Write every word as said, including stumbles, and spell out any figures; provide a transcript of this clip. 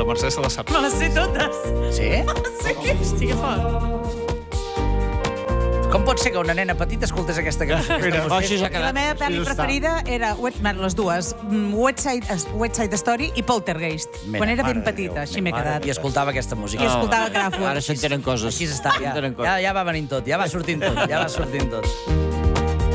La Mercè se la sap. Me les sé totes. Sí? Sí. Hosti, que fort. Com pot ser que una nena petita escoltés aquesta cançó? Mira, Oh, això ja ha I la quedat. meva pel·li Això està. preferida era, Wet- bueno, les dues, mm, West Side, West Side Story i Poltergeist. Mira, Quan era ben mare de petita, Déu, així m'he mare, quedat. I escoltava aquesta música. I escoltava Kraftwerk. Ara s'entenen coses. Així està, ja, S'entenen coses. ja, ja va venint tot, ja va sortint tot, ja va sortint tot.